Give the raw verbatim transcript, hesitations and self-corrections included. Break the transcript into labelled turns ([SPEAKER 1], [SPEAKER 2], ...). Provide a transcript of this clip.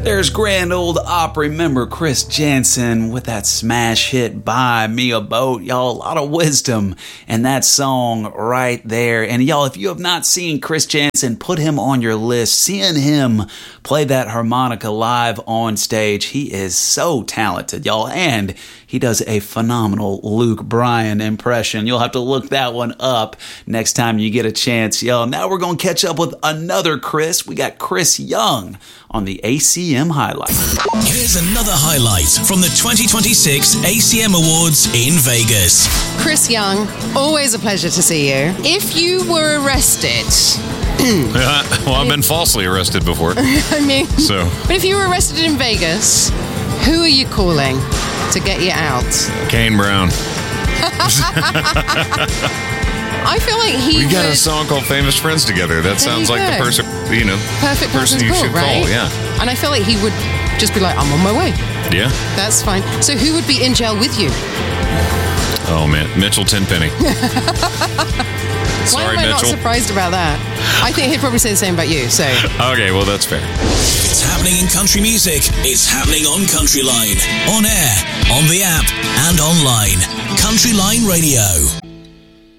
[SPEAKER 1] There's Grand Old Opry member Chris Janson with that smash hit Buy Me a Boat. Y'all, a lot of wisdom in that song right there. And y'all, if you have not seen Chris Janson, put him on your list. Seeing him play that harmonica live on stage, he is so talented, y'all. And he does a phenomenal Luke Bryan impression. You'll have to look that one up next time you get a chance, y'all. Now we're going to catch up with another Chris. We got Chris Young on the A C M Highlight.
[SPEAKER 2] Here's another highlight from the twenty twenty-six A C M Awards in Vegas.
[SPEAKER 3] Chris Young, always a pleasure to see you. If you were arrested...
[SPEAKER 4] well, I've been falsely arrested before.
[SPEAKER 3] I mean...
[SPEAKER 4] So.
[SPEAKER 3] But if you were arrested in Vegas, who are you calling to get you out?
[SPEAKER 4] Kane Brown.
[SPEAKER 3] I feel like he
[SPEAKER 4] We got
[SPEAKER 3] would...
[SPEAKER 4] a song called Famous Friends together. That
[SPEAKER 3] There
[SPEAKER 4] sounds
[SPEAKER 3] you
[SPEAKER 4] like
[SPEAKER 3] go.
[SPEAKER 4] the person, you know,
[SPEAKER 3] Perfect
[SPEAKER 4] person
[SPEAKER 3] person
[SPEAKER 4] you
[SPEAKER 3] to
[SPEAKER 4] should
[SPEAKER 3] call, right?
[SPEAKER 4] call, yeah.
[SPEAKER 3] And I feel like he would just be like, I'm on my way.
[SPEAKER 4] Yeah.
[SPEAKER 3] That's fine. So who would be in jail with you?
[SPEAKER 4] Oh, man. Mitchell Tenpenny.
[SPEAKER 3] Why
[SPEAKER 4] Sorry,
[SPEAKER 3] am I not
[SPEAKER 4] Mitchell.
[SPEAKER 3] surprised about that? I think he'd probably say the same about you, so...
[SPEAKER 4] Okay, well, that's fair.
[SPEAKER 2] If it's happening in country music, it's happening on Country Line. On air, on the app, and online. Country Line Radio.